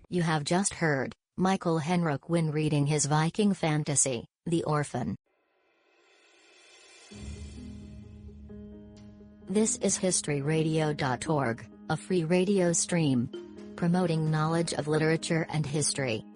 You have just heard Michael Henrik Wynn reading his Viking fantasy, The Orphan. This is historyradio.org, a free radio stream promoting knowledge of literature and history.